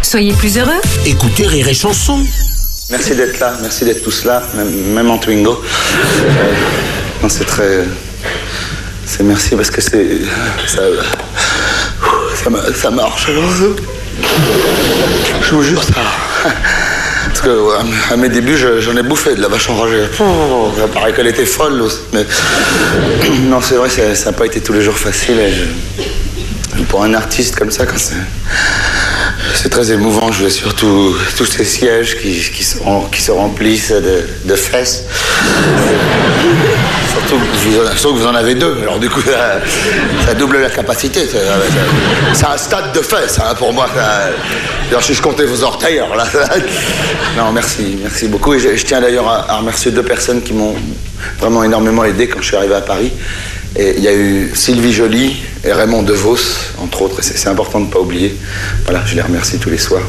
Soyez plus heureux. Écoutez Rire et Chanson. Merci d'être là, merci d'être tous là, même en Twingo. Non, c'est très... C'est merci parce que c'est... Ça marche. Je vous jure, ça... Parce que à mes débuts, j'en ai bouffé de la vache enragée. Ça paraît qu'elle était folle aussi, mais... Non, c'est vrai, ça n'a pas été tous les jours facile. Pour un artiste comme ça, quand c'est très émouvant. Je vois surtout tous ces sièges qui se remplissent de fesses. Surtout que vous en avez deux. Alors du coup, ça double la capacité. C'est un stade de fesses, hein, pour moi. Alors, si je comptais vos orteils, alors là... Non, merci beaucoup. Et je tiens d'ailleurs à remercier deux personnes qui m'ont vraiment énormément aidé quand je suis arrivé à Paris. Et il y a eu Sylvie Joly et Raymond DeVos, entre autres, et c'est important de ne pas oublier. Voilà, je les remercie tous les soirs.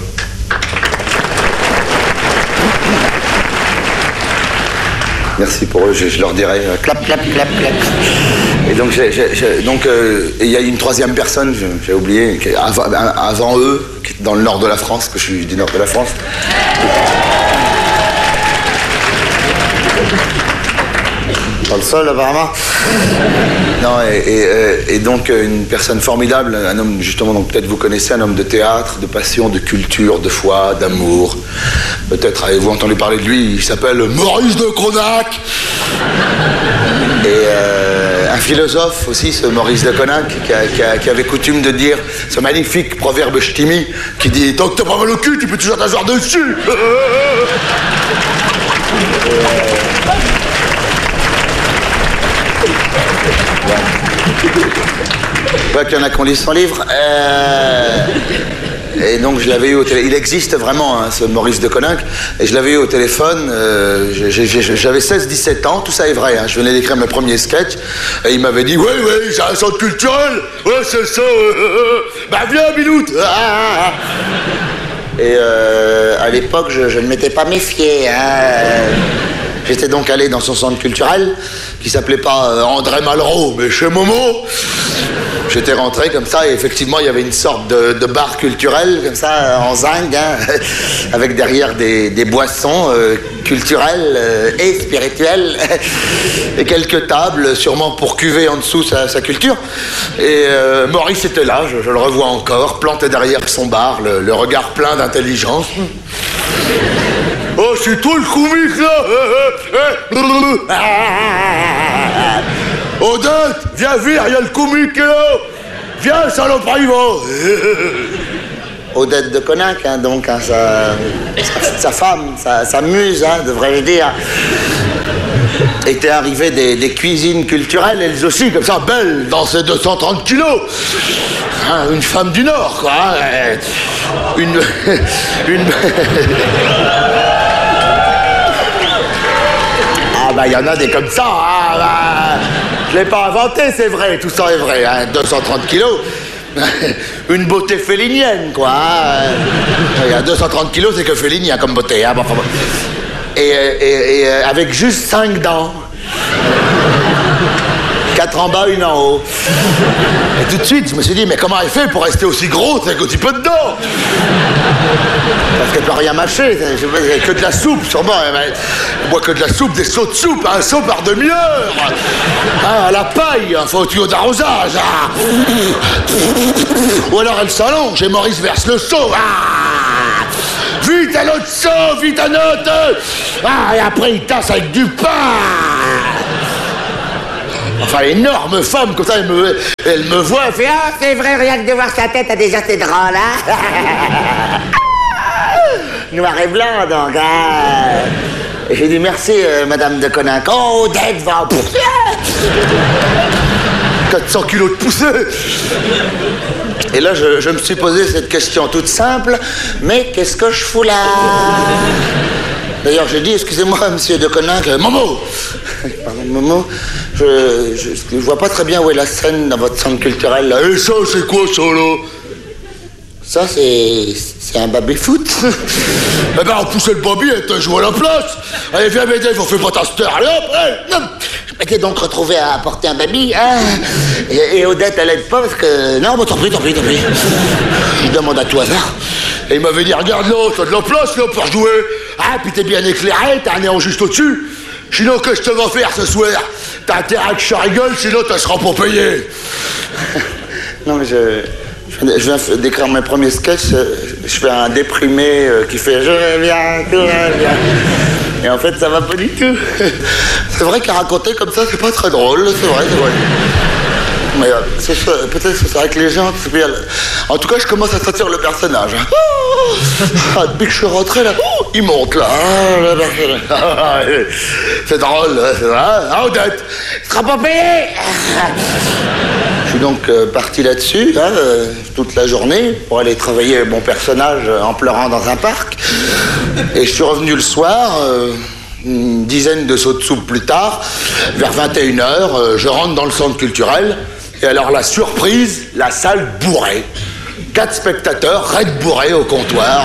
Merci pour eux, je leur dirai clap, clap, clap, clap. Et donc, il y a une troisième personne, j'ai oublié, avant eux, qui est dans le nord de la France, que je suis du nord de la France. Pas le seul, apparemment. Non, et donc une personne formidable, un homme, justement, donc peut-être vous connaissez, un homme de théâtre, de passion, de culture, de foi, d'amour. Peut-être avez-vous entendu parler de lui, il s'appelle Maurice de Conac. Et un philosophe aussi, ce Maurice de Conac, qui avait coutume de dire ce magnifique proverbe ch'timi qui dit « Tant que t'as pas mal au cul, tu peux toujours t'asseoir dessus !» Ouais, qu'il y en a qui ont lu son livre. Et donc je l'avais eu au téléphone. Il existe vraiment, hein, ce Maurice de Conac. Et je l'avais eu au téléphone. J'avais 16-17 ans, tout ça est vrai. Hein, je venais d'écrire mes premiers sketchs. Et il m'avait dit, oui, j'ai un centre culturel. Ouais, c'est ça. Bah viens, Biloute. Et à l'époque, je ne m'étais pas méfié. Hein. J'étais donc allé dans son centre culturel, qui s'appelait pas André Malraux, mais chez Momo. J'étais rentré comme ça, et effectivement, il y avait une sorte de bar culturel, comme ça, en zinc, hein, avec derrière des boissons culturelles et spirituelles, et quelques tables, sûrement pour cuver en dessous sa culture. Et Maurice était là, je le revois encore, planté derrière son bar, le regard plein d'intelligence. Oh, c'est toi le comique, là. Odette, viens vite, il y a le comique là. Viens, saloperie, Odette de Conac, hein, donc, hein, sa femme, sa muse, hein, devrais-je dire, était arrivée des cuisines culturelles, elles aussi, comme ça, belles, dans ses 230 kilos. Hein, une femme du Nord, quoi. Hein, Ah bah, il y en a des comme ça, hein, bah, je l'ai pas inventé, c'est vrai, tout ça est vrai, hein, 230 kilos. Une beauté félinienne, quoi. Il y a 230 kilos, c'est que félinien comme beauté. Hein, et avec juste 5 dents. 4 en bas, 1 en haut. Et tout de suite, je me suis dit, mais comment elle fait pour rester aussi grosse avec aussi peu de dents? Parce qu'elle peut rien mâcher, que de la soupe, sûrement. Elle boit que de la soupe, des seaux de soupe, un seau par demi-heure. Ah, à la paille, un faux tuyau d'arrosage. Ah. Ou alors elle s'allonge et Maurice verse le seau. Ah. Vite un autre seau, vite un autre. Ah, et après il tasse avec du pain. Enfin, énorme femme, comme ça, elle me voit, elle fait « Ah, c'est vrai, rien que de voir sa tête, a déjà ses drôles, hein ?» Noir et blanc, donc, hein. Et j'ai dit « Merci, madame de Conac. » Oh, Odette va en pousser 400 kilos de poussée. Et là, je me suis posé cette question toute simple. Mais qu'est-ce que je fous là? D'ailleurs, j'ai dit, excusez-moi, monsieur de Conac, Momo. Pardon, Momo, je vois pas très bien où est la scène dans votre centre culturel, là. Et ça, c'est quoi, ça, là? Ça, c'est un baby-foot. Eh ben, on poussait le baby et t'as joué à la place. Allez, viens m'aider, on fait pas ta star. Allez, hop, allez. Je m'étais donc retrouvé à porter un baby, hein. Et Odette, elle aide pas parce que... Non, bon, tant pis. Je demande à tout hasard. Et il m'avait dit, regarde là, t'as de la place là pour jouer. Ah, puis t'es bien éclairé, t'as un néon juste au-dessus. Sinon, que je te vais faire ce soir? T'as intérêt que je rigole, sinon tu seras pas payé. Non, mais je viens d'écrire mes premiers sketchs. Je fais un déprimé qui fait « Je reviens, tout va bien ». Et en fait, ça va pas du tout. C'est vrai qu'à raconter comme ça, c'est pas très drôle, c'est vrai. Mais peut-être que c'est avec les gens. En tout cas, je commence à sentir le personnage. Ah, depuis que je suis rentré là, il monte là. C'est drôle, c'est vrai. Ah, Odette, il sera pas payé. Je suis donc parti là-dessus, toute la journée, pour aller travailler mon personnage en pleurant dans un parc. Et je suis revenu le soir, une dizaine de seaux de soupe plus tard, vers 21h, je rentre dans le centre culturel. Et alors la surprise, la salle bourrée. 4 spectateurs, raides bourrés au comptoir.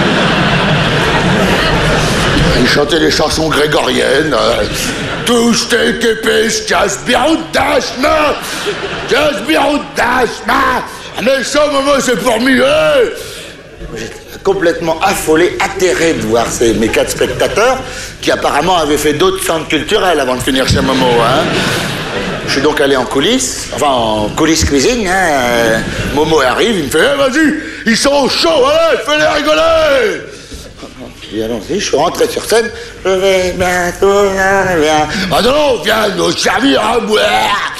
Ils chantaient des chansons grégoriennes. Touche tes képes, casse bien d'achma, casse bien d'achma. Mais ça, maman, c'est pour mieux. J'étais complètement affolé, atterré de voir mes 4 spectateurs qui apparemment avaient fait d'autres centres culturels avant de finir chez Momo. Je suis donc allé en coulisses, en coulisses cuisine. Momo arrive, il me fait hey, vas-y, ils sont chauds, allez, fais-les rigoler. Et allons-y, je suis rentré sur scène. Je vais bientôt, viens. Ah non, viens nous servir à boire.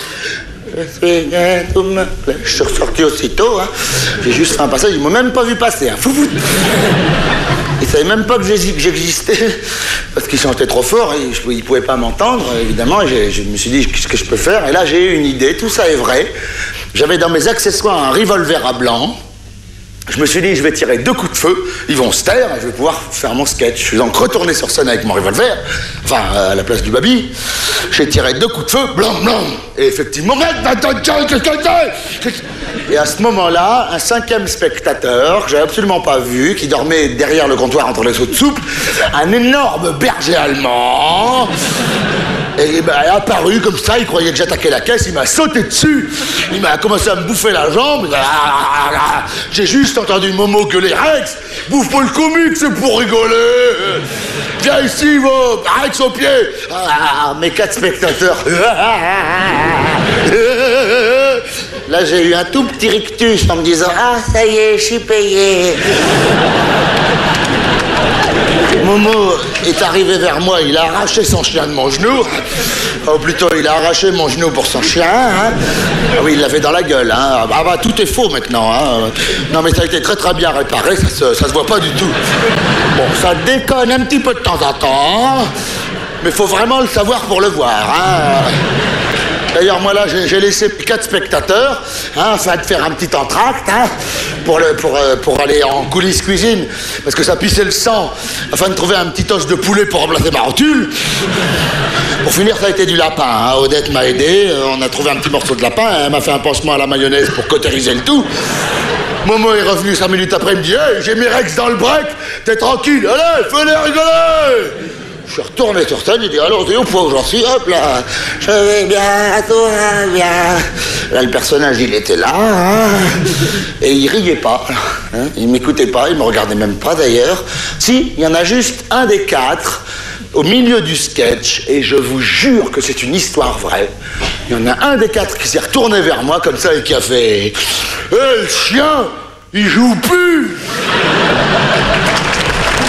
Je suis ressorti aussitôt. J'ai juste fait un passage, ils m'ont même pas vu passer. Fou. Ils savaient même pas que j'existais, parce qu'ils chantaient trop fort, et ils pouvaient pas m'entendre, évidemment. Et je me suis dit, qu'est-ce que je peux faire? Et là, j'ai eu une idée, tout ça est vrai. J'avais dans mes accessoires un revolver à blanc. Je me suis dit, je vais tirer 2 coups de feu, ils vont se taire, et je vais pouvoir faire mon sketch. Je suis donc retourné sur scène avec mon revolver, à la place du baby. J'ai tiré 2 coups de feu, blanc. Et effectivement, et à ce moment-là, un 5e spectateur, que j'avais absolument pas vu, qui dormait derrière le comptoir entre les seaux de soupe, un énorme berger allemand, et est apparu comme ça, il croyait que j'attaquais la caisse, il m'a sauté dessus, il m'a commencé à me bouffer la jambe, j'ai juste entendu Momo gueuler, Rex, bouffe pas le comique, c'est pour rigoler, viens ici, Rex au pied, mes 4 spectateurs, là j'ai eu un tout petit rictus en me disant ah ça y est, je suis payé. Momo est arrivé vers moi, il a arraché son chien de mon genou. Ou plutôt, il a arraché mon genou pour son chien. Ah oui, il l'avait dans la gueule. Tout est faux maintenant. Non, mais ça a été très très bien réparé, ça se voit pas du tout. Bon, ça déconne un petit peu de temps en temps, mais il faut vraiment le savoir pour le voir. D'ailleurs, moi là, j'ai laissé 4 spectateurs, afin de faire un petit entracte, pour aller en coulisses cuisine, parce que ça pissait le sang, afin de trouver un petit os de poulet pour remplacer ma rotule. Pour finir, ça a été du lapin. Odette m'a aidé, on a trouvé un petit morceau de lapin, elle m'a fait un pansement à la mayonnaise pour cautériser le tout. Momo est revenu 5 minutes après, il me dit hey, j'ai mis Rex dans le break, t'es tranquille, allez, fais-les rigoler. Je suis retourné sur scène, il dit alors t'es au point où j'en suis, hop là, je vais bien, tout va bien. Là le personnage il était là, et il riait pas, il m'écoutait pas, il me regardait même pas d'ailleurs. Si, il y en a juste un des 4 au milieu du sketch, et je vous jure que c'est une histoire vraie. Il y en a un des 4 qui s'est retourné vers moi comme ça et qui a fait le chien, il joue plus.